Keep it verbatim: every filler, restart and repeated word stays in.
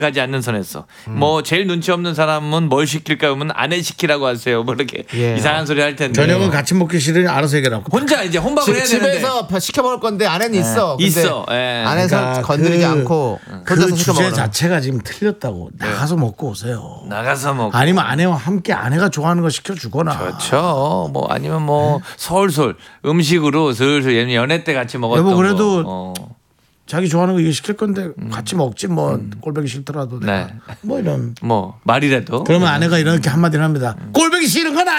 가지 않는 선에서 음. 뭐 제일 눈치 없는 사람은 뭘 시킬까 하면 아내 시키라고 하세요. 뭐 이렇게 예. 이상한 소리 할 텐데 저녁은 같이 먹기 싫으니 알아서 해결하고 혼자 이제 혼밥을 해야 되는데 집에서 시켜 먹을 건데 아내는 네. 있어. 있어. 예. 아내서 그러니까 건드리지 그, 않고 그 주제 자체가 지금 틀렸다고. 네. 나가서 먹고 오세요. 나가서 먹고 아니면 아내와 함께 아내가 좋아하는 거 시켜주거나. 그렇죠. 뭐 아니면 뭐 네. 솔솔 음식으로 슬슬 연애 때 같이 먹었던 여보 그래도 거. 어. 자기 좋아하는 거 이거 시킬 건데 음. 같이 먹지 뭐 음. 꼴보기 싫더라도 네. 뭐 이런 뭐 말이라도 그러면 아내가 이렇게 한마디를 합니다. 꼴보기 싫은 건 아니야.